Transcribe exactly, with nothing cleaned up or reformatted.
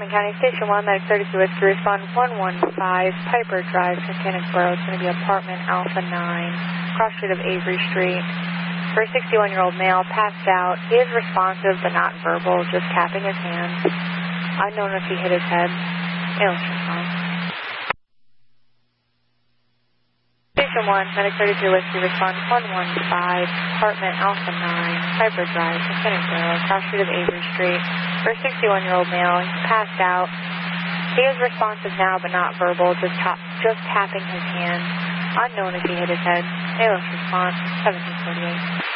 Hardeman County, Station one, Medic thirty-two Whiskey, respond one one five, Piper Drive, Mechanicsboro. It's going to be apartment Alpha nine, cross street of Avery Street. For a sixty-one-year-old male, passed out. He is responsive but not verbal, just tapping his hands. Unknown if he hit his head. Alice response. Station one, Medic thirty-two Whiskey, respond one one five, apartment Alpha nine, Piper Drive, Mechanicsboro, cross street of Avery Street. For a sixty-one-year-old male, he's passed out. He is responsive now but not verbal, just, ta just tapping his hands. Unknown if he hit his head. Alice response, seventeen forty-eight.